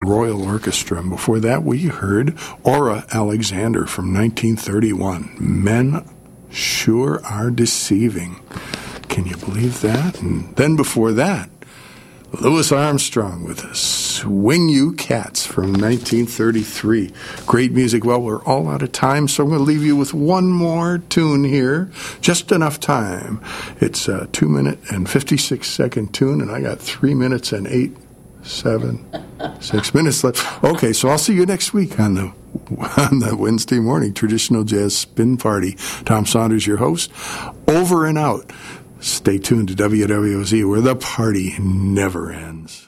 Royal Orchestra. And before that, we heard Aura Alexander from 1931. Men Sure Are Deceiving. Can you believe that? And then before that, Louis Armstrong with Swing You Cats from 1933. Great music. Well, we're all out of time, so I'm going to leave you with one more tune here. Just enough time. It's a 2-minute and 56-second tune, and I got 3 minutes and 6 minutes left. Okay, so I'll see you next week on the Wednesday morning Traditional Jazz Spin Party. Tom Saunders, your host. Over and out. Stay tuned to WWOZ, where the party never ends.